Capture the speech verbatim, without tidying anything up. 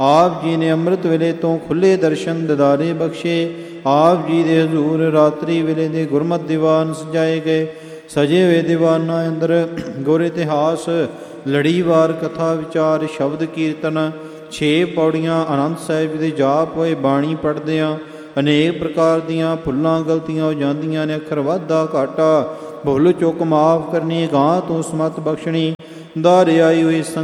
ਆਪ ਜੀ ਨੇ ਅੰਮ੍ਰਿਤ ਵੇਲੇ ਤੋਂ ਖੁੱਲੇ ਦਰਸ਼ਨ ਦਿਦਾਰੇ ਬਖਸ਼ੇ। ਆਪ ਜੀ ਦੇ ਹਜ਼ੂਰ ਰਾਤਰੀ ਵੇਲੇ ਦੇ ਗੁਰਮਤਿ ਦੀਵਾਨ ਸਜਾਏ ਗਏ। ਸਜੇ ਹੋਏ ਦੀਵਾਨਾਂ ਅੰਦਰ ਗੁਰ ਇਤਿਹਾਸ, ਲੜੀਵਾਰ ਕਥਾ ਵਿਚਾਰ, ਸ਼ਬਦ ਕੀਰਤਨ, ਛੇ ਪੌੜੀਆਂ ਆਨੰਦ ਸਾਹਿਬ ਦੇ ਜਾਪ ਹੋਏ। ਬਾਣੀ ਪੜ੍ਹਦਿਆਂ ਅਨੇਕ ਪ੍ਰਕਾਰ ਦੀਆਂ ਭੁੱਲਾਂ ਗਲਤੀਆਂ ਹੋ ਜਾਂਦੀਆਂ ਨੇ। ਅੱਖਰ ਵਾਧਾ ਘਾਟਾ ਭੁੱਲ ਚੁੱਕ ਮਾਫ ਕਰਨੀ, ਗਾਂ ਤੋਂ ਸਮਤ ਬਖਸ਼ਣੀ। ਦਾਰੇ ਆਈ ਹੋਈ